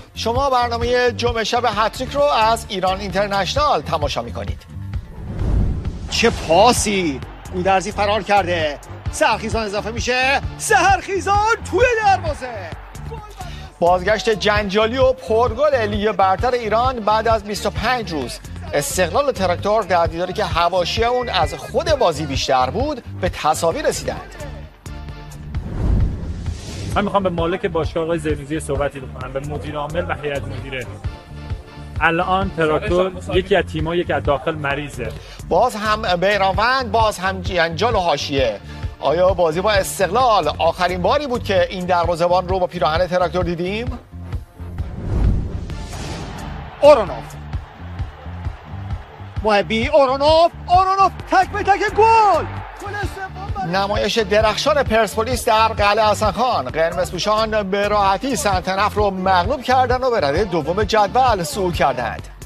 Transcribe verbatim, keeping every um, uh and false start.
شما برنامه جمعه شب هتریک رو از ایران اینترنشنال تماشا میکنید. چه پاسی! گودرزی فرار کرده. سحرخیزان اضافه میشه. سحرخیزان توی دروازه. بازگشت جنجالی و پرگل لیگ برتر ایران بعد از بیست و پنج روز. استقلال تراکتور در دیداری که حواشی اون از خود بازی بیشتر بود به تساوی رسیدند. من میخوام به مالک باشگاه آقای زرنوزی صحبتی بکنم، به مدیر عامل و هیئت مدیره. الان تراکتور یکی از تیم‌ها که از داخل مریضه. باز هم بیرانوند، باز هم جنجال و حاشیه. آیا بازی با استقلال آخرین باری بود که این دروازه‌بان رو با پیراهن تراکتور دیدیم؟ اورونوف محبی اورونوف اورونوف تک به تک گل. نمایش درخشان پرسپولیس در قلعه حسن‌خان. قرمزپوشان به راحتی سنتنف رو مغلوب کردن و به رده دوم جدول صعود کردند.